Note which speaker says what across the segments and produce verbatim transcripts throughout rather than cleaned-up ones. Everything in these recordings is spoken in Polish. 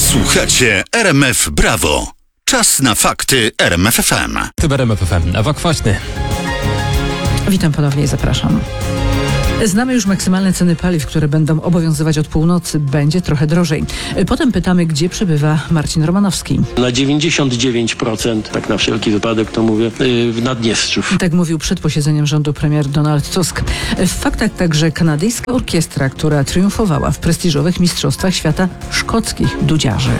Speaker 1: Słuchacie R M F Brawo. Czas na fakty R M F F M.
Speaker 2: Ty R M F F M. Ewa Kwaśny.
Speaker 3: Witam ponownie i zapraszam. Znamy już maksymalne ceny paliw, które będą obowiązywać od północy. Będzie trochę drożej. Potem pytamy, gdzie przebywa Marcin Romanowski.
Speaker 4: Na dziewięćdziesiąt dziewięć procent, tak na wszelki wypadek to mówię, w Naddniestrzów.
Speaker 3: Tak mówił przed posiedzeniem rządu premier Donald Tusk. W faktach także kanadyjska orkiestra, która triumfowała w prestiżowych mistrzostwach świata szkockich dudziarzy.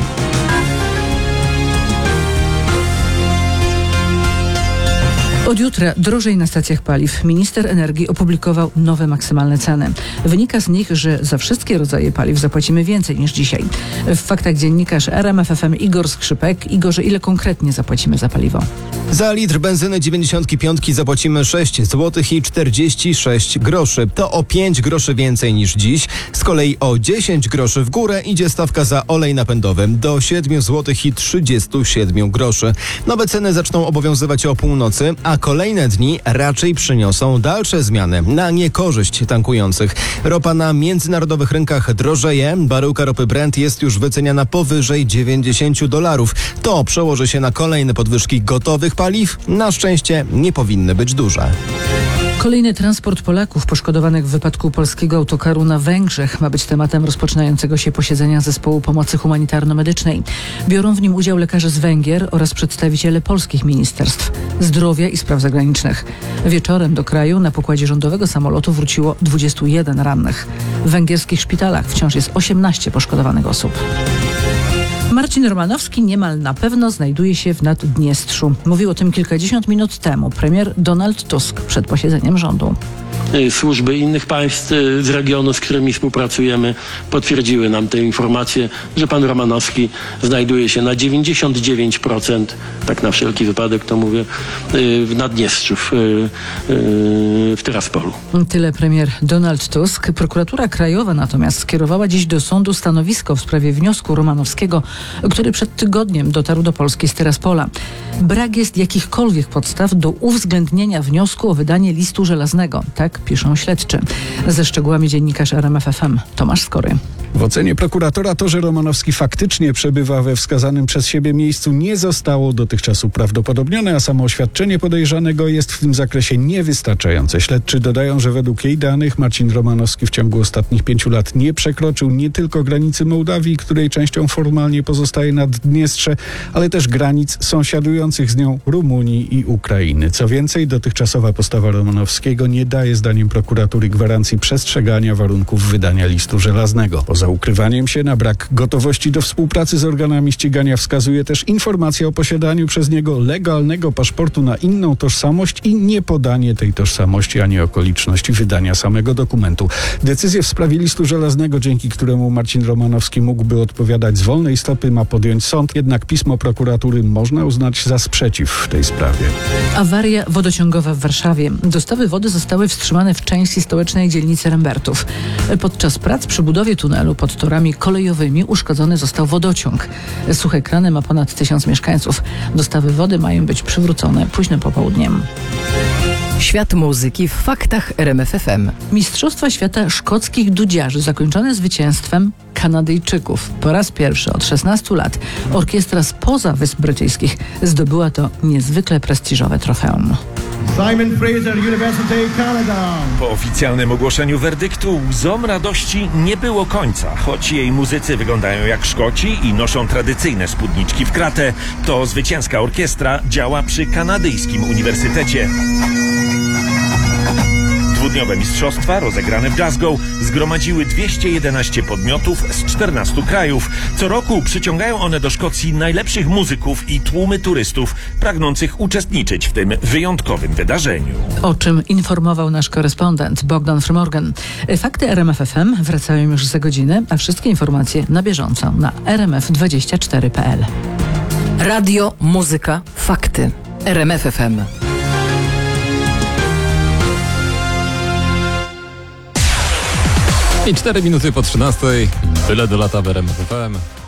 Speaker 3: Od jutra drożej na stacjach paliw. Minister energii opublikował nowe maksymalne ceny. Wynika z nich, że za wszystkie rodzaje paliw zapłacimy więcej niż dzisiaj. W faktach dziennikarz R M F F M Igor Skrzypek. Igorze, ile konkretnie zapłacimy za paliwo?
Speaker 5: Za litr benzyny dziewięćdziesiąt pięć zapłacimy sześć złotych i czterdzieści sześć groszy. To o pięć groszy więcej niż dziś. Z kolei o dziesięć groszy w górę idzie stawka za olej napędowy do siedem złotych i trzydzieści siedem groszy. Nowe ceny zaczną obowiązywać o północy, a kolejne dni raczej przyniosą dalsze zmiany na niekorzyść tankujących. Ropa na międzynarodowych rynkach drożeje. Baryłka ropy Brent jest już wyceniana powyżej dziewięćdziesiąt dolarów. To przełoży się na kolejne podwyżki gotowych paliw. Na szczęście nie powinny być duże.
Speaker 3: Kolejny transport Polaków poszkodowanych w wypadku polskiego autokaru na Węgrzech ma być tematem rozpoczynającego się posiedzenia Zespołu Pomocy Humanitarno-Medycznej. Biorą w nim udział lekarze z Węgier oraz przedstawiciele polskich ministerstw zdrowia i spraw zagranicznych. Wieczorem do kraju na pokładzie rządowego samolotu wróciło dwudziestu jeden rannych. W węgierskich szpitalach wciąż jest osiemnaście poszkodowanych osób. Marcin Romanowski niemal na pewno znajduje się w Naddniestrzu. Mówił o tym kilkadziesiąt minut temu premier Donald Tusk przed posiedzeniem rządu.
Speaker 4: Służby innych państw z regionu, z którymi współpracujemy, potwierdziły nam tę informację, że pan Romanowski znajduje się na dziewięćdziesiąt dziewięć procent, tak na wszelki wypadek to mówię, w Naddniestrzów, w Tyraspolu.
Speaker 3: Tyle premier Donald Tusk. Prokuratura Krajowa natomiast skierowała dziś do sądu stanowisko w sprawie wniosku Romanowskiego, który przed tygodniem dotarł do Polski z Tyraspola. Brak jest jakichkolwiek podstaw do uwzględnienia wniosku o wydanie listu żelaznego. Tak piszą śledczy. Ze szczegółami dziennikarz R M F F M Tomasz Skory.
Speaker 6: W ocenie prokuratora to, że Romanowski faktycznie przebywa we wskazanym przez siebie miejscu, nie zostało dotychczas uprawdopodobnione, a samo oświadczenie podejrzanego jest w tym zakresie niewystarczające. Śledczy dodają, że według jej danych Marcin Romanowski w ciągu ostatnich pięciu lat nie przekroczył nie tylko granicy Mołdawii, której częścią formalnie pozostaje Naddniestrze, ale też granic sąsiadujących z nią Rumunii i Ukrainy. Co więcej, dotychczasowa postawa Romanowskiego nie daje zdaniem prokuratury gwarancji przestrzegania warunków wydania listu żelaznego. Poza ukrywaniem się na brak gotowości do współpracy z organami ścigania wskazuje też informacja o posiadaniu przez niego legalnego paszportu na inną tożsamość i niepodanie tej tożsamości ani okoliczności wydania samego dokumentu. Decyzję w sprawie listu żelaznego, dzięki któremu Marcin Romanowski mógłby odpowiadać z wolnej stopy, ma podjąć sąd, jednak pismo prokuratury można uznać za sprzeciw w tej sprawie.
Speaker 3: Awaria wodociągowa w Warszawie. Dostawy wody zostały wstrzymane w części stołecznej dzielnicy Rembertów. Podczas prac przy budowie tunelu pod torami kolejowymi uszkodzony został wodociąg. Suche Krany ma ponad tysiąc mieszkańców. Dostawy wody mają być przywrócone późnym popołudniem.
Speaker 7: Świat muzyki w faktach R M F F M.
Speaker 3: Mistrzostwa świata szkockich dudziarzy zakończone zwycięstwem Kanadyjczyków. Po raz pierwszy od szesnastu lat orkiestra spoza Wysp Brytyjskich zdobyła to niezwykle prestiżowe trofeum.
Speaker 8: Simon Fraser, University Canada.
Speaker 9: Po oficjalnym ogłoszeniu werdyktu łzom radości nie było końca. Choć jej muzycy wyglądają jak Szkoci i noszą tradycyjne spódniczki w kratę, to zwycięska orkiestra działa przy kanadyjskim uniwersytecie. Dwudniowe mistrzostwa rozegrane w Glasgow zgromadziły dwieście jedenaście podmiotów z czternastu krajów. Co roku przyciągają one do Szkocji najlepszych muzyków i tłumy turystów pragnących uczestniczyć w tym wyjątkowym wydarzeniu.
Speaker 3: O czym informował nasz korespondent Bogdan Frymorgan. Fakty R M F F M wracają już za godzinę, a wszystkie informacje na bieżąco na r m f dwadzieścia cztery kropka p l.
Speaker 7: Radio, muzyka, fakty. R M F F M.
Speaker 2: I cztery minuty po trzynastej. Byle do lata w R M F F M.